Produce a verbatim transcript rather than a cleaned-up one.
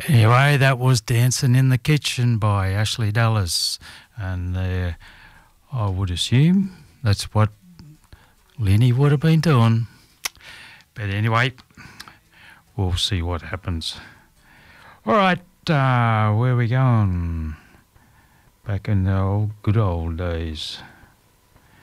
Anyway, that was Dancing in the Kitchen by Ashley Dulles. And uh, I would assume that's what Lenny would have been doing. But anyway, we'll see what happens. All right, uh, where are we going? Back in the old, good old days.